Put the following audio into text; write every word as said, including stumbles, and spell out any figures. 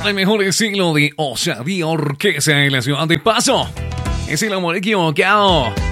con el mejor estilo de osadía orquesta en la ciudad de Paso. Es el amor equivocado.